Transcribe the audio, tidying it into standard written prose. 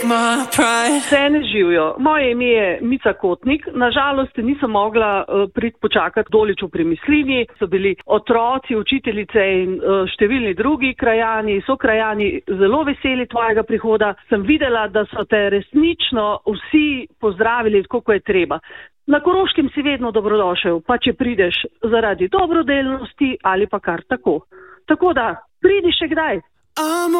Vse ne živijo. Moje ime je Mica Kotnik. Nažalost nisem mogla priti počakati Doliču pri Mislinji. So bili otroci, učiteljice in številni drugi krajani, sokrajani zelo veseli tvojega prihoda. Sem videla, da so te resnično vsi pozdravili tako, kot je treba. Na Koroškem si vedno dobrodošel, pa če prideš zaradi dobrodelnosti ali pa kar tako. Tako da, pridi še kdaj.